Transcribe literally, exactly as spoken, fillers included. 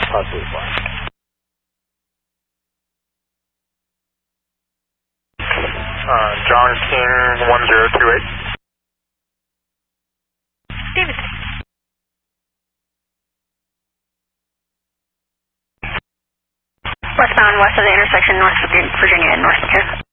possibly fly. Uh, John King one zero two eight. Davidson. Westbound west of the intersection, North Virginia and North Dakota.